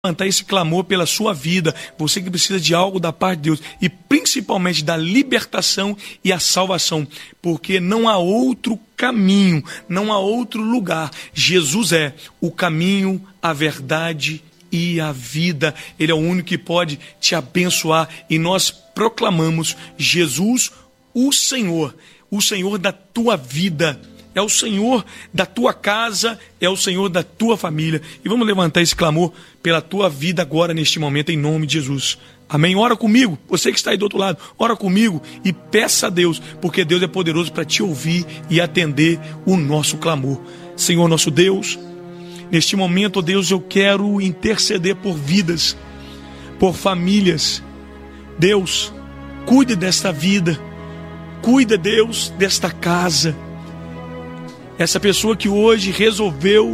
levantar esse clamor pela sua vida, você que precisa de algo da parte de Deus, e principalmente da libertação e a salvação, porque não há outro caminho, não há outro lugar. Jesus é o caminho, a verdade e a vida. Ele é o único que pode te abençoar, e nós proclamamos Jesus, o Senhor da tua vida, é o Senhor da tua casa, é o Senhor da tua família. E vamos levantar esse clamor pela tua vida agora, neste momento, em nome de Jesus. Amém? Ora comigo, você que está aí do outro lado, ora comigo e peça a Deus, porque Deus é poderoso para te ouvir e atender o nosso clamor. Senhor nosso Deus, neste momento, ó Deus, eu quero interceder por vidas, por famílias. Deus, cuide desta vida, cuida, Deus, desta casa. Essa pessoa que hoje resolveu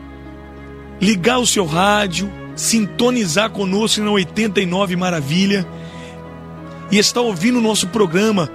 ligar o seu rádio, sintonizar conosco na 89 Maravilha e está ouvindo o nosso programa,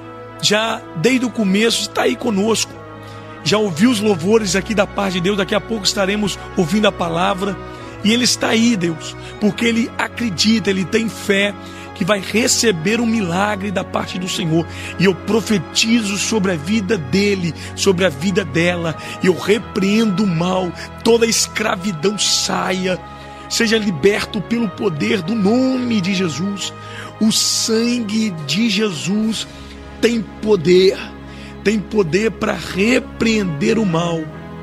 já desde o começo está aí conosco, já ouviu os louvores aqui da parte de Deus, daqui a pouco estaremos ouvindo a palavra, e ele está aí, Deus, porque ele acredita, ele tem fé que vai receber um milagre da parte do Senhor. E eu profetizo sobre a vida dele, sobre a vida dela, e eu repreendo o mal, toda a escravidão saia, seja liberto pelo poder do nome de Jesus. O sangue de Jesus tem poder para repreender o mal,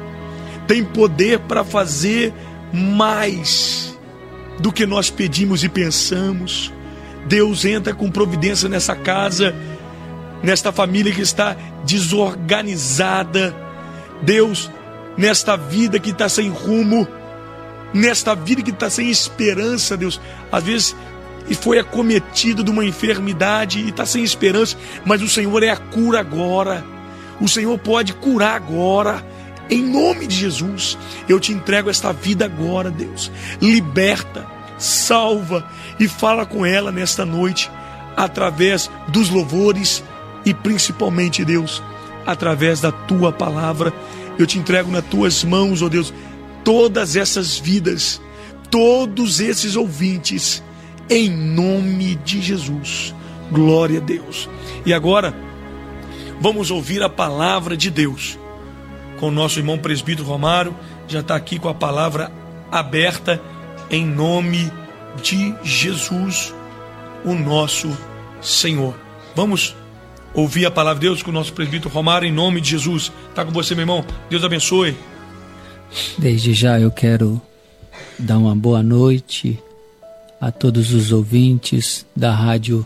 tem poder para fazer mais do que nós pedimos e pensamos. Deus, entra com providência nessa casa, nesta família que está desorganizada. Deus, nesta vida que está sem rumo, nesta vida que está sem esperança, Deus, às vezes foi acometido de uma enfermidade e está sem esperança, mas o Senhor é a cura agora. O Senhor pode curar agora. Em nome de Jesus, eu te entrego esta vida agora, Deus. Liberta, salva e fala com ela nesta noite, através dos louvores e principalmente, Deus, através da tua palavra. Eu te entrego nas tuas mãos, ó Deus, todas essas vidas, todos esses ouvintes, em nome de Jesus. Glória a Deus. E agora vamos ouvir a palavra de Deus com o nosso irmão presbítero Romário. Já está aqui com a palavra aberta, em nome de Jesus, o nosso Senhor. Vamos ouvir a palavra de Deus com o nosso presbítero Romário, em nome de Jesus. Está com você, meu irmão. Deus abençoe. Desde já eu quero dar uma boa noite a todos os ouvintes da Rádio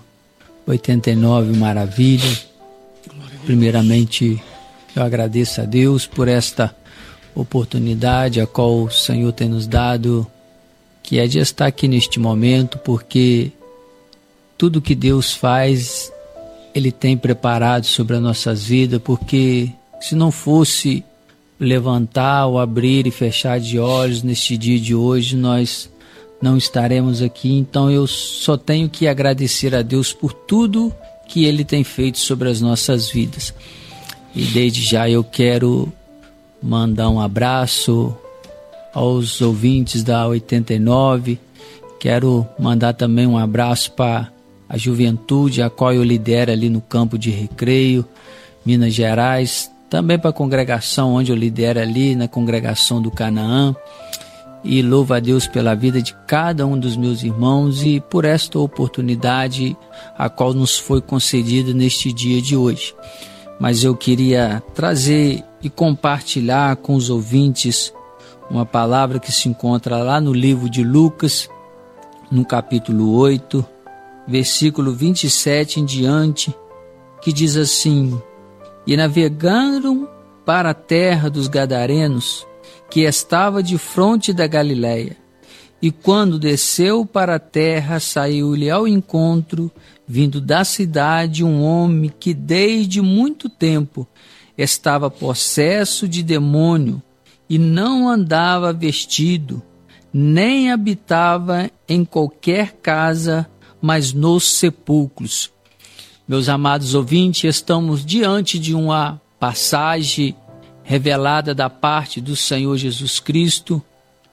89 Maravilha. Primeiramente, eu agradeço a Deus por esta oportunidade a qual o Senhor tem nos dado, que é de estar aqui neste momento, porque tudo que Deus faz, Ele tem preparado sobre as nossas vidas, porque se não fosse levantar ou abrir e fechar de olhos neste dia de hoje, nós não estaremos aqui. Então eu só tenho que agradecer a Deus por tudo que Ele tem feito sobre as nossas vidas. E desde já eu quero mandar um abraço aos ouvintes da 89, quero mandar também um abraço para a juventude, a qual eu lidero ali no Campo de Recreio, Minas Gerais, também para a congregação onde eu lidero ali, na congregação do Canaã, e louvo a Deus pela vida de cada um dos meus irmãos e por esta oportunidade a qual nos foi concedida neste dia de hoje. Mas eu queria trazer e compartilhar com os ouvintes uma palavra que se encontra lá no livro de Lucas, no capítulo 8, versículo 27 em diante, que diz assim: E navegaram para a terra dos Gadarenos, que estava de fronte da Galileia. E quando desceu para a terra, saiu-lhe ao encontro, vindo da cidade, um homem que desde muito tempo estava possesso de demônio, e não andava vestido, nem habitava em qualquer casa, mas nos sepulcros. Meus amados ouvintes, estamos diante de uma passagem revelada da parte do Senhor Jesus Cristo,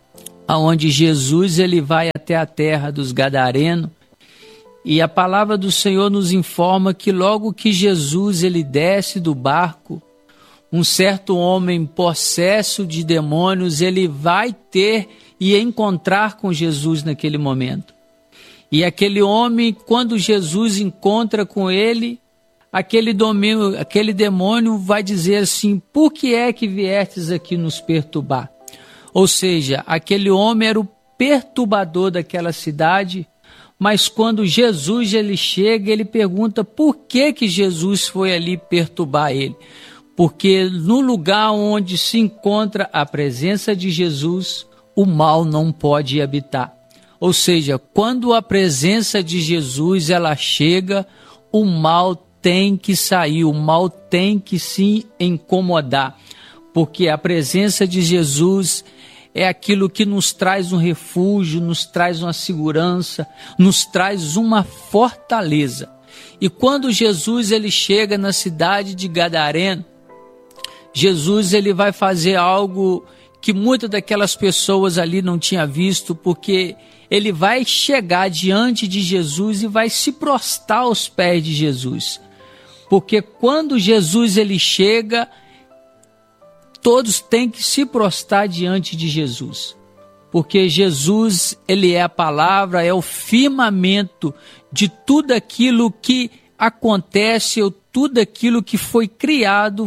aonde Jesus ele vai até a terra dos Gadarenos, e a palavra do Senhor nos informa que logo que Jesus ele desce do barco, um certo homem possesso de demônios, ele vai ter e encontrar com Jesus naquele momento. E aquele homem, quando Jesus encontra com ele, aquele demônio vai dizer assim: por que é que viestes aqui nos perturbar? Ou seja, aquele homem era o perturbador daquela cidade, mas quando Jesus ele chega, ele pergunta por que Jesus foi ali perturbar ele. Porque no lugar onde se encontra a presença de Jesus, o mal não pode habitar. Ou seja, quando a presença de Jesus ela chega, o mal tem que sair, o mal tem que se incomodar. Porque a presença de Jesus é aquilo que nos traz um refúgio, nos traz uma segurança, nos traz uma fortaleza. E quando Jesus ele chega na cidade de Gadareno, Jesus ele vai fazer algo que muitas daquelas pessoas ali não tinham visto, porque ele vai chegar diante de Jesus e vai se prostrar aos pés de Jesus. Porque quando Jesus ele chega, todos têm que se prostrar diante de Jesus. Porque Jesus, ele é a palavra, é o firmamento de tudo aquilo que acontece, ou tudo aquilo que foi criado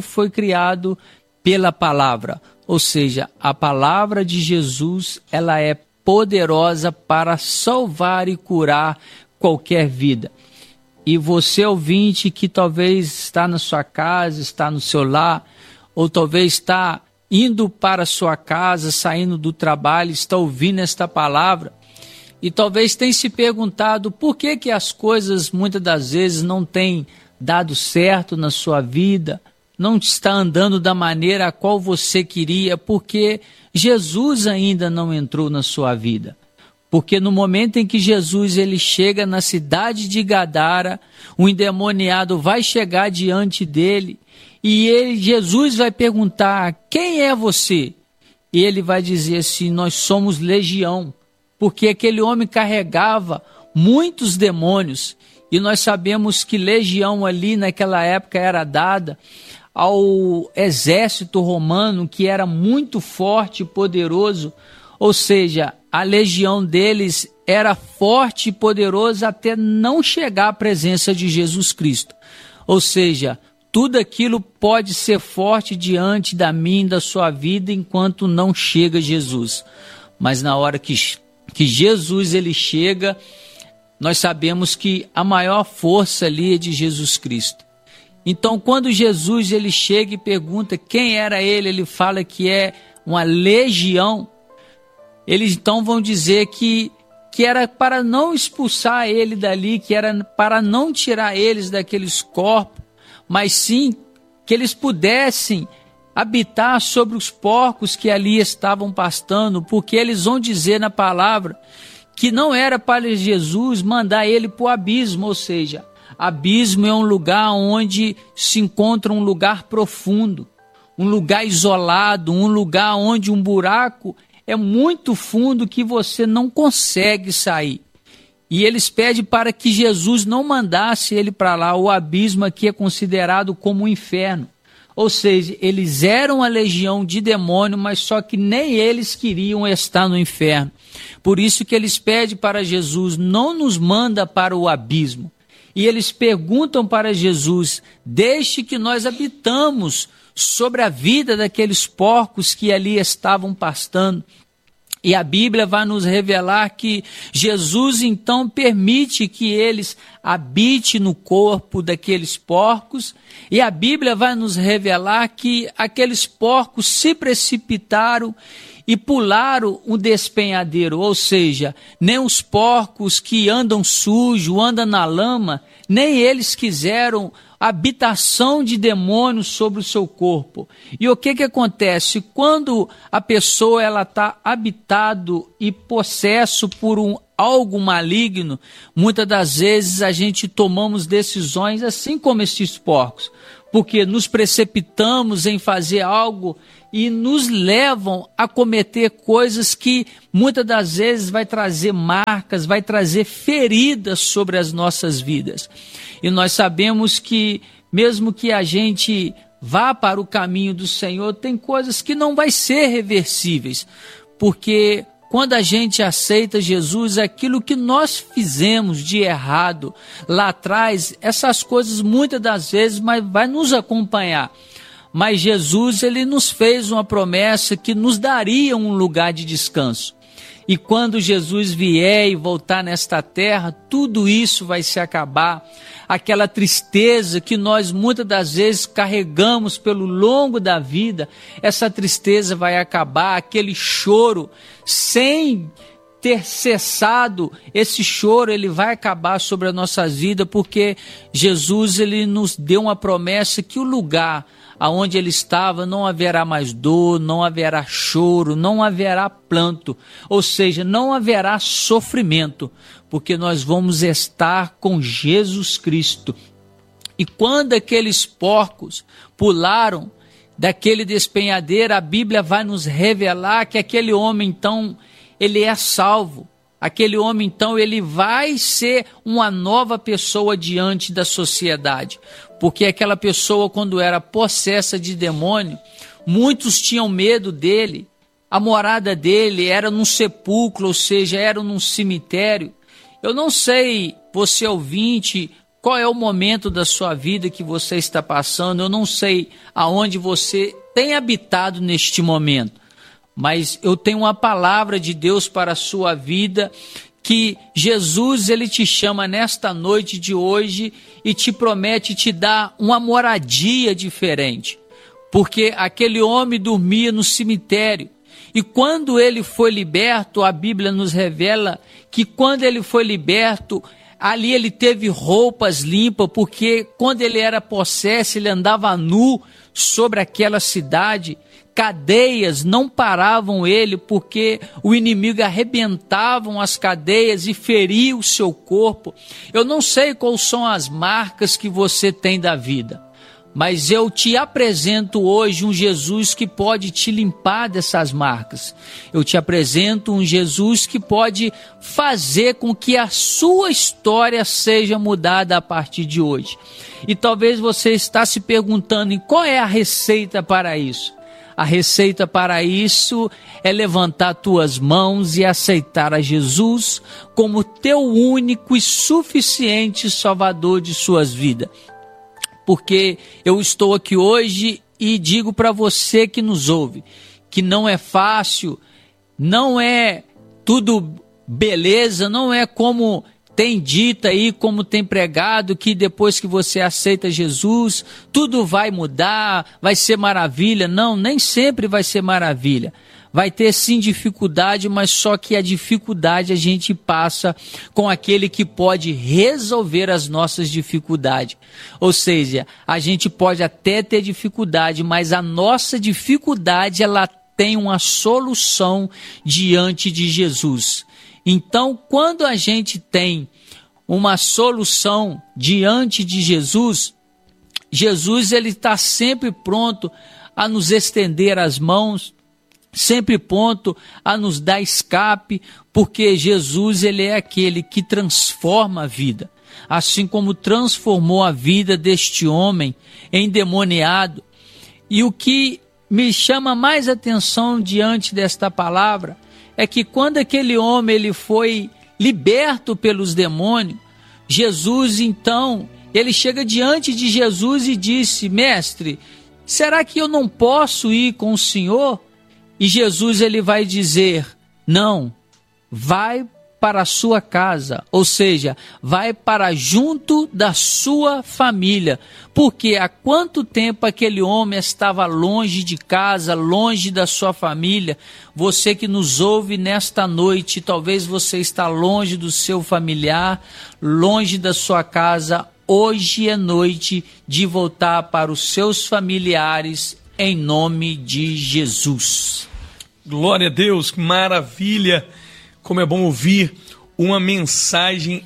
pela palavra. Ou seja, a palavra de Jesus, ela é poderosa para salvar e curar qualquer vida. E você, ouvinte, que talvez está na sua casa, está no seu lar, ou talvez está indo para a sua casa, saindo do trabalho, está ouvindo esta palavra, e talvez tenha se perguntado por que as coisas muitas das vezes não têm dado certo na sua vida, não está andando da maneira a qual você queria, porque Jesus ainda não entrou na sua vida. Porque no momento em que Jesus ele chega na cidade de Gadara, o endemoniado vai chegar diante dele, e Jesus vai perguntar: quem é você? E ele vai dizer assim: nós somos legião, porque aquele homem carregava muitos demônios, e nós sabemos que legião ali naquela época era dada ao exército romano, que era muito forte e poderoso. Ou seja, a legião deles era forte e poderosa até não chegar à presença de Jesus Cristo. Ou seja, tudo aquilo pode ser forte diante da minha e da sua vida enquanto não chega Jesus. Mas na hora que Jesus ele chega, nós sabemos que a maior força ali é de Jesus Cristo. Então, quando Jesus ele chega e pergunta quem era ele fala que é uma legião. Eles então vão dizer que era para não expulsar ele dali, que era para não tirar eles daqueles corpos, mas sim que eles pudessem habitar sobre os porcos que ali estavam pastando, porque eles vão dizer na palavra que não era para Jesus mandar ele para o abismo, ou seja, abismo é um lugar onde se encontra um lugar profundo, um lugar isolado, um lugar onde um buraco é muito fundo que você não consegue sair. E eles pedem para que Jesus não mandasse ele para lá. O abismo aqui é considerado como um inferno. Ou seja, eles eram a legião de demônio, mas só que nem eles queriam estar no inferno. Por isso que eles pedem para Jesus: não nos manda para o abismo. E eles perguntam para Jesus: deixe que nós habitamos sobre a vida daqueles porcos que ali estavam pastando. E a Bíblia vai nos revelar que Jesus então permite que eles habitem no corpo daqueles porcos, e a Bíblia vai nos revelar que aqueles porcos se precipitaram e pularam um despenhadeiro, ou seja, nem os porcos que andam sujo, andam na lama, nem eles quiseram habitação de demônios sobre o seu corpo. E o que acontece? Quando a pessoa ela está habitado e possesso por algo maligno, muitas das vezes a gente tomamos decisões assim como esses porcos, porque nos precipitamos em fazer algo e nos levam a cometer coisas que muitas das vezes vai trazer marcas, vai trazer feridas sobre as nossas vidas. E nós sabemos que mesmo que a gente vá para o caminho do Senhor, tem coisas que não vai ser reversíveis, porque quando a gente aceita Jesus, aquilo que nós fizemos de errado lá atrás, essas coisas muitas das vezes vai nos acompanhar. Mas Jesus, ele nos fez uma promessa que nos daria um lugar de descanso. E quando Jesus vier e voltar nesta terra, tudo isso vai se acabar. Aquela tristeza que nós muitas das vezes carregamos pelo longo da vida, essa tristeza vai acabar, aquele choro sem ter cessado, esse choro ele vai acabar sobre a nossa vida, porque Jesus ele nos deu uma promessa que o lugar aonde ele estava não haverá mais dor, não haverá choro, não haverá pranto, ou seja, não haverá sofrimento, porque nós vamos estar com Jesus Cristo. E quando aqueles porcos pularam daquele despenhadeiro, a Bíblia vai nos revelar que aquele homem então, ele é salvo. Aquele homem, então, ele vai ser uma nova pessoa diante da sociedade. Porque aquela pessoa, quando era possessa de demônio, muitos tinham medo dele. A morada dele era num sepulcro, ou seja, era num cemitério. Eu não sei, você ouvinte, qual é o momento da sua vida que você está passando. Eu não sei aonde você tem habitado neste momento. Mas eu tenho uma palavra de Deus para a sua vida, que Jesus ele te chama nesta noite de hoje e te promete te dar uma moradia diferente. Porque aquele homem dormia no cemitério e quando ele foi liberto, a Bíblia nos revela que quando ele foi liberto, ali ele teve roupas limpas, porque quando ele era possesso, ele andava nu sobre aquela cidade. Cadeias não paravam ele, porque o inimigo arrebentava as cadeias e feria o seu corpo. Eu não sei quais são as marcas que você tem da vida, mas eu te apresento hoje um Jesus que pode te limpar dessas marcas. Eu te apresento um Jesus que pode fazer com que a sua história seja mudada a partir de hoje. E talvez você está se perguntando, e qual é a receita para isso? A receita para isso é levantar tuas mãos e aceitar a Jesus como teu único e suficiente Salvador de suas vidas. Porque eu estou aqui hoje e digo para você que nos ouve, que não é fácil, não é tudo beleza, não é como tem dito aí, como tem pregado, que depois que você aceita Jesus, tudo vai mudar, vai ser maravilha. Não, nem sempre vai ser maravilha. Vai ter sim dificuldade, mas só que a dificuldade a gente passa com aquele que pode resolver as nossas dificuldades. Ou seja, a gente pode até ter dificuldade, mas a nossa dificuldade ela tem uma solução diante de Jesus. Então, quando a gente tem uma solução diante de Jesus, Jesus ele está sempre pronto a nos estender as mãos, sempre pronto a nos dar escape, porque Jesus ele é aquele que transforma a vida. Assim como transformou a vida deste homem endemoniado. E o que me chama mais atenção diante desta palavra é que quando aquele homem ele foi liberto pelos demônios, Jesus então, ele chega diante de Jesus e disse: mestre, será que eu não posso ir com o Senhor? E Jesus ele vai dizer: não, vai para a sua casa, ou seja, vai para junto da sua família, porque há quanto tempo aquele homem estava longe de casa, longe da sua família. Você que nos ouve nesta noite, talvez você está longe do seu familiar, longe da sua casa. Hoje é noite de voltar para os seus familiares, em nome de Jesus. Glória a Deus, que maravilha! Como é bom ouvir uma mensagem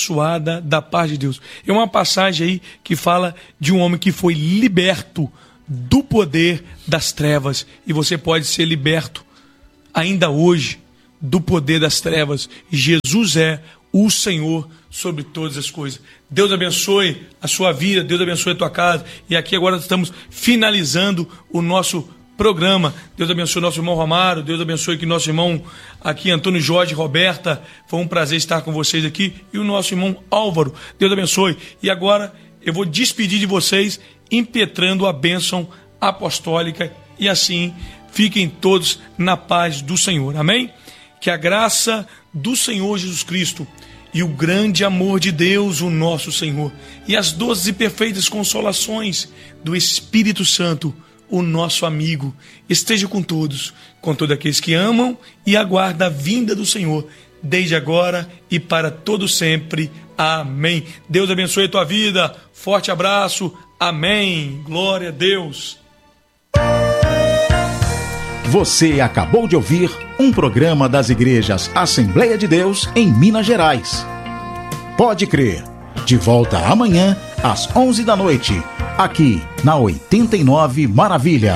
abençoada da parte de Deus. É uma passagem aí que fala de um homem que foi liberto do poder das trevas. E você pode ser liberto ainda hoje do poder das trevas. Jesus é o Senhor sobre todas as coisas. Deus abençoe a sua vida, Deus abençoe a tua casa. E aqui agora estamos finalizando o nosso programa. Deus abençoe o nosso irmão Romário, Deus abençoe aqui nosso irmão aqui, Antônio Jorge, Roberta. Foi um prazer estar com vocês aqui. E o nosso irmão Álvaro, Deus abençoe. E agora eu vou despedir de vocês impetrando a bênção apostólica. E assim, fiquem todos na paz do Senhor. Amém? Que a graça do Senhor Jesus Cristo e o grande amor de Deus, o nosso Senhor, e as doces e perfeitas consolações do Espírito Santo, o nosso amigo, esteja com todos aqueles que amam e aguardam a vinda do Senhor, desde agora e para todo sempre. Amém. Deus abençoe a tua vida. Forte abraço. Amém. Glória a Deus. Você acabou de ouvir um programa das igrejas Assembleia de Deus em Minas Gerais. Pode crer. De volta amanhã às 11 da noite, aqui na 89 Maravilha.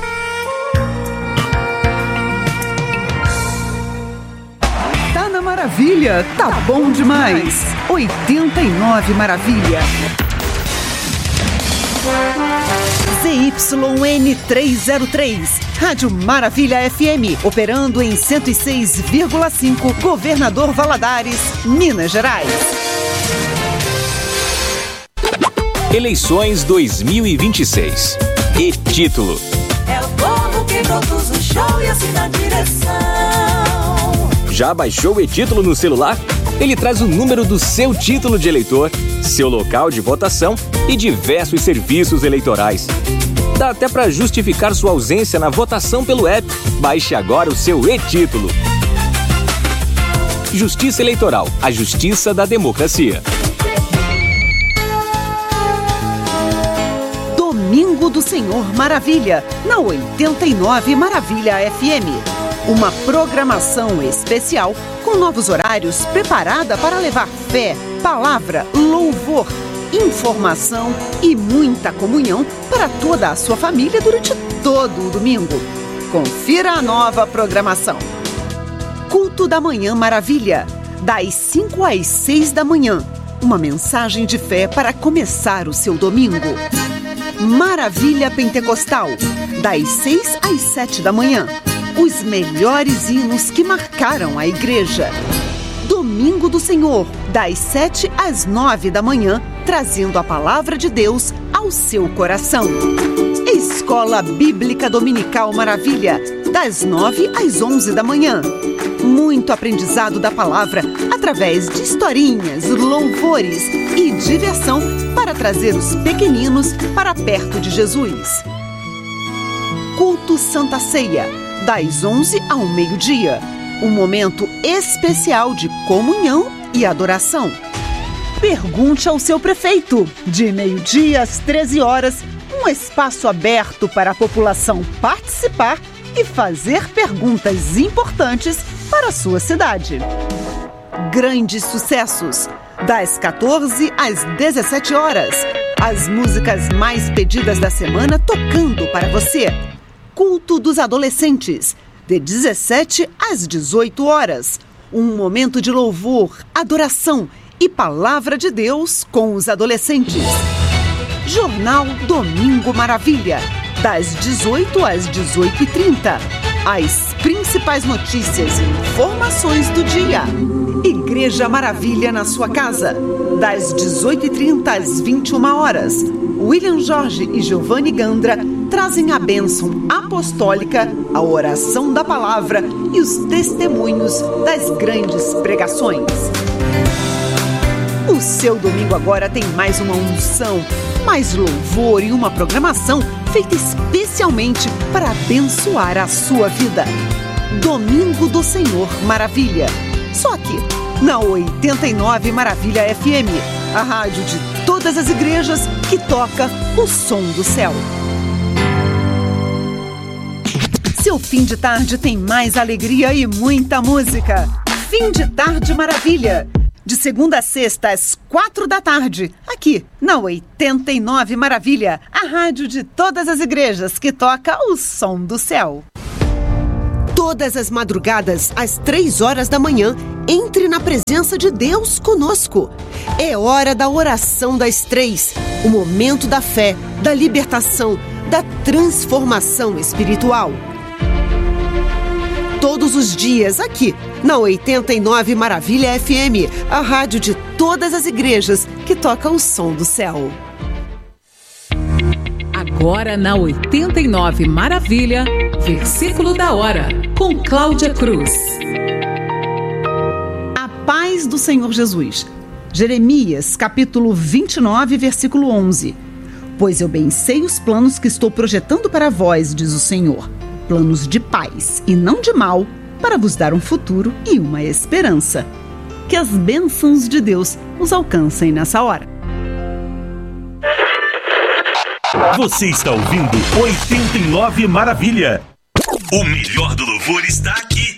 Tá na Maravilha, tá bom demais. 89 Maravilha. ZYN303, Rádio Maravilha FM, operando em 106,5, Governador Valadares, Minas Gerais. Eleições 2026. E título: é o povo que produz o show e assina a direção. Já baixou o e-título no celular? Ele traz o número do seu título de eleitor, seu local de votação e diversos serviços eleitorais. Dá até para justificar sua ausência na votação pelo app. Baixe agora o seu e-título. Justiça Eleitoral, a justiça da democracia. Domingo do Senhor Maravilha, na 89 Maravilha FM. Uma programação especial com novos horários preparada para levar fé, palavra, louvor, informação e muita comunhão para toda a sua família durante todo o domingo. Confira a nova programação. Culto da Manhã Maravilha, das 5 às 6 da manhã. Uma mensagem de fé para começar o seu domingo. Maravilha Pentecostal, das 6 às 7 da manhã. Os melhores hinos que marcaram a igreja. Domingo do Senhor, das 7 às 9 da manhã, trazendo a palavra de Deus ao seu coração. Escola Bíblica Dominical Maravilha, das 9 às 11 da manhã. Muito aprendizado da palavra através de historinhas, louvores e diversão para trazer os pequeninos para perto de Jesus. Culto Santa Ceia, das 11 ao meio-dia. Um momento especial de comunhão e adoração. Pergunte ao seu prefeito, de meio-dia às 13 horas, um espaço aberto para a população participar e fazer perguntas importantes para a sua cidade. Grandes sucessos, das 14 às 17 horas. As músicas mais pedidas da semana tocando para você. Culto dos Adolescentes, de 17 às 18 horas. Um momento de louvor, adoração e palavra de Deus com os adolescentes. Jornal Domingo Maravilha, das 18 às 18h30. As principais notícias e informações do dia. Igreja Maravilha na sua casa, das 18h30 às 21 horas. William Jorge e Giovanni Gandra trazem a bênção apostólica, a oração da palavra e os testemunhos das grandes pregações. O seu domingo agora tem mais uma unção, mais louvor e uma programação feita especialmente para abençoar a sua vida. Domingo do Senhor Maravilha. Só aqui, na 89 Maravilha FM, a rádio de todas as igrejas que toca o som do céu. Seu fim de tarde tem mais alegria e muita música. Fim de Tarde Maravilha. De segunda a sexta, às 4h, aqui na 89 Maravilha, a rádio de todas as igrejas que toca o som do céu. Todas as madrugadas, às 3h da manhã, entre na presença de Deus conosco. É hora da oração das 3, o momento da fé, da libertação, da transformação espiritual. Todos os dias, aqui na 89 Maravilha FM, a rádio de todas as igrejas que toca o som do céu. Agora na 89 Maravilha, versículo da hora, com Cláudia Cruz. A paz do Senhor Jesus. Jeremias, capítulo 29, versículo 11. Pois eu bem sei os planos que estou projetando para vós, diz o Senhor. Planos de paz e não de mal, para vos dar um futuro e uma esperança. Que as bênçãos de Deus nos alcancem nessa hora. Você está ouvindo 89 Maravilha. O melhor do louvor está aqui.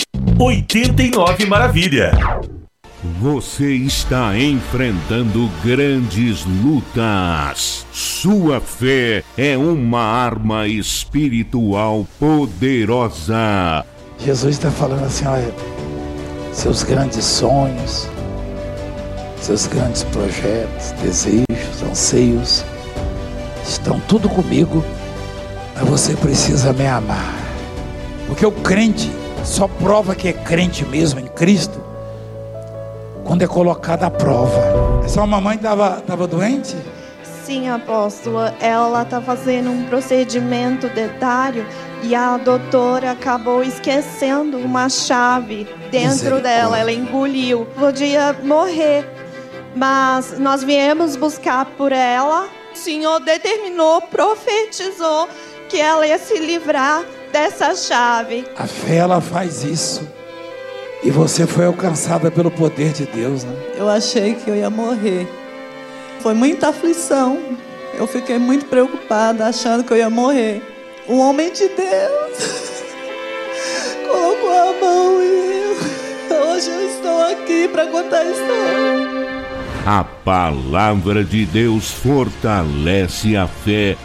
89 Maravilha. Você está enfrentando grandes lutas. Sua fé é uma arma espiritual poderosa. Jesus está falando assim, olha, seus grandes sonhos, seus grandes projetos, desejos, anseios, estão tudo comigo, mas você precisa me amar. Porque o crente só prova que é crente mesmo em Cristo quando é colocado à prova. Essa mamãe estava doente? Sim, apóstolo. Ela está fazendo um procedimento dentário e a doutora acabou esquecendo uma chave dentro dela. Ela engoliu. Podia morrer. Mas nós viemos buscar por ela. O Senhor determinou, profetizou que ela ia se livrar dessa chave. A fé, ela faz isso. E você foi alcançada pelo poder de Deus, né? Eu achei que eu ia morrer. Foi muita aflição. Eu fiquei muito preocupada, achando que eu ia morrer. Um homem de Deus colocou a mão e hoje eu estou aqui para contar a história. A palavra de Deus fortalece a fé,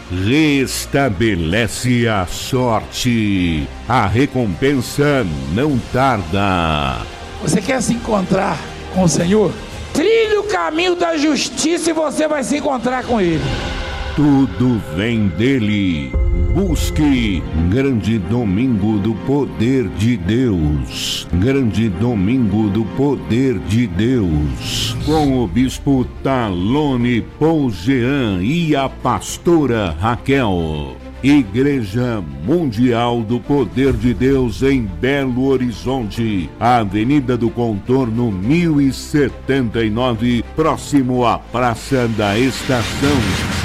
restabelece a sorte. A recompensa não tarda. Você quer se encontrar com o Senhor? Trilhe o caminho da justiça e você vai se encontrar com Ele. Tudo vem dele. Busque Grande Domingo do Poder de Deus. Grande Domingo do Poder de Deus. Com o Bispo Talone Pougean e a pastora Raquel. Igreja Mundial do Poder de Deus em Belo Horizonte. Avenida do Contorno 1079, próximo à Praça da Estação.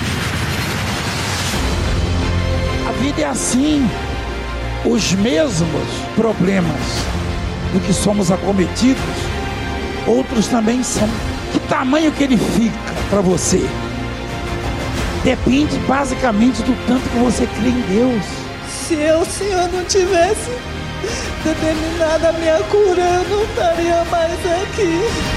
A vida é assim, os mesmos problemas do que somos acometidos, outros também são. Que tamanho que ele fica para você? Depende basicamente do tanto que você crê em Deus. Se o Senhor não tivesse determinado a minha cura, eu não estaria mais aqui.